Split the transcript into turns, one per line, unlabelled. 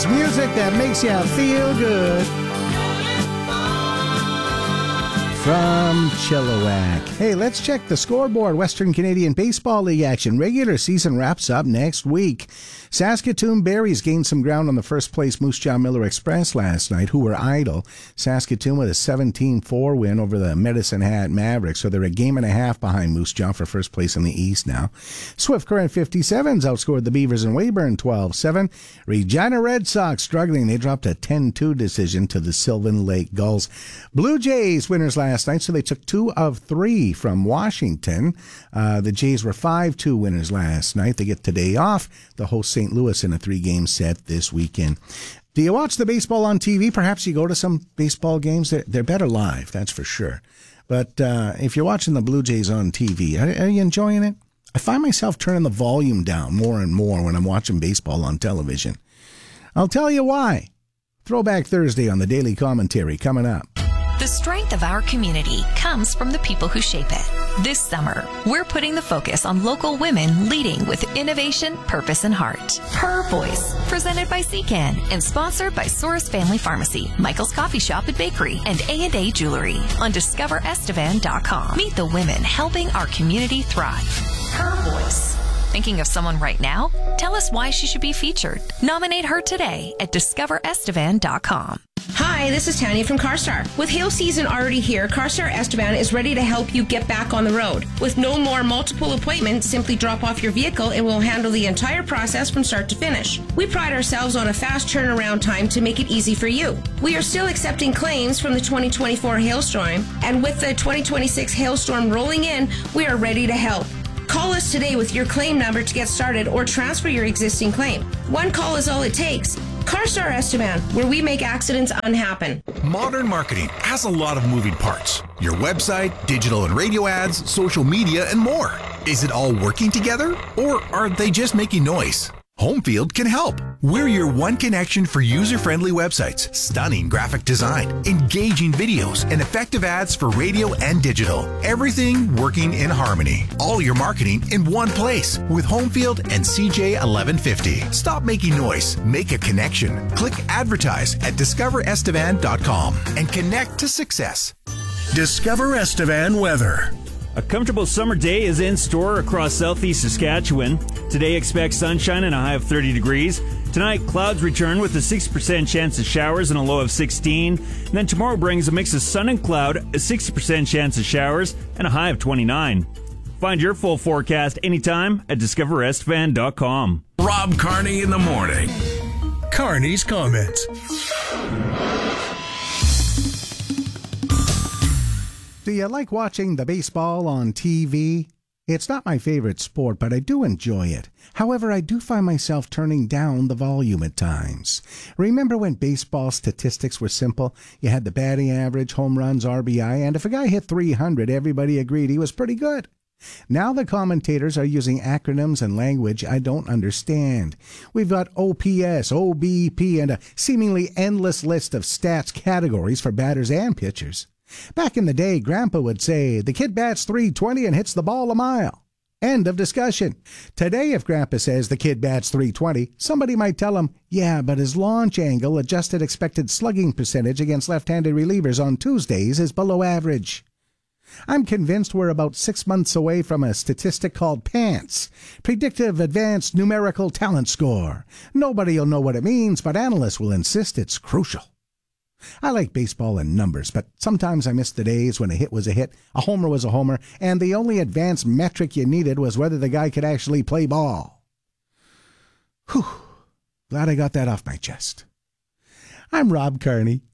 Music that makes you feel good. From Chilliwack. Hey, let's check the scoreboard. Western Canadian Baseball League action. Regular season wraps up next week. Saskatoon Berries gained some ground on the first place Moose Jaw Miller Express last night, who were idle. Saskatoon with a 17-4 win over the Medicine Hat Mavericks, so they're a game and a half behind Moose Jaw for first place in the East now. Swift Current 57s outscored the Beavers in Weyburn 12-7. Regina Red Sox struggling. They dropped a 10-2 decision to the Sylvan Lake Gulls. Blue Jays winners last night, so they took 2 of 3 from Washington. The Jays were 5-2 winners last night. They get today off. The host St. Louis in a 3-game set this weekend. Do you watch the baseball on TV? Perhaps you go to some baseball games. They're better live, that's for sure. But if you're watching the Blue Jays on TV, are you enjoying it? I find myself turning the volume down more and more when I'm watching baseball on television. I'll tell you why. Throwback Thursday on the Daily Commentary coming up.
The strength of our community comes from the people who shape it. This summer, we're putting the focus on local women leading with innovation, purpose, and heart. Her Voice, presented by CCAN and sponsored by Soros Family Pharmacy, Michael's Coffee Shop and Bakery, and A&A Jewelry on DiscoverEstevan.com. Meet the women helping our community thrive. Her Voice. Thinking of someone right now? Tell us why she should be featured. Nominate her today at DiscoverEstevan.com.
Hi, this is Tanya from CarStar. With hail season already here, CarStar Estevan is ready to help you get back on the road. With no more multiple appointments, simply drop off your vehicle and we'll handle the entire process from start to finish. We pride ourselves on a fast turnaround time to make it easy for you. We are still accepting claims from the 2024 hailstorm, and with the 2026 hailstorm rolling in, we are ready to help. Call us today with your claim number to get started or transfer your existing claim. One call is all it takes. CarStar Estevan, where we make accidents unhappen.
Modern marketing has a lot of moving parts. Your website, digital and radio ads, social media, and more. Is it all working together, or are they just making noise? Homefield can help. We're your one connection for user-friendly websites, stunning graphic design, engaging videos, and effective ads for radio and digital. Everything working in harmony. All your marketing in one place with Homefield and CJ 1150. Stop making noise. Make a connection. Click advertise at discoverestevan.com and connect to success.
Discover Estevan weather.
A comfortable summer day is in store across southeast Saskatchewan. Today, expect sunshine and a high of 30 degrees. Tonight, clouds return with a 6% chance of showers and a low of 16. And then tomorrow brings a mix of sun and cloud, a 60% chance of showers, and a high of 29. Find your full forecast anytime at discoverestevan.com.
Rob Carney in the morning. Carney's comments.
Do you like watching the baseball on TV? It's not my favorite sport, but I do enjoy it. However, I do find myself turning down the volume at times. Remember when baseball statistics were simple? You had the batting average, home runs, RBI, and if a guy hit 300, everybody agreed he was pretty good. Now the commentators are using acronyms and language I don't understand. We've got OPS, OBP, and a seemingly endless list of stats categories for batters and pitchers. Back in the day, Grandpa would say, the kid bats .320 and hits the ball a mile. End of discussion. Today, if Grandpa says the kid bats .320, somebody might tell him, yeah, but his launch angle, adjusted expected slugging percentage against left-handed relievers on Tuesdays is below average. I'm convinced we're about 6 months away from a statistic called PANTS, Predictive Advanced Numerical Talent Score. Nobody will know what it means, but analysts will insist it's crucial. I like baseball in numbers, but sometimes I miss the days when a hit was a hit, a homer was a homer, and the only advanced metric you needed was whether the guy could actually play ball. Whew. Glad I got that off my chest. I'm Rob Carney.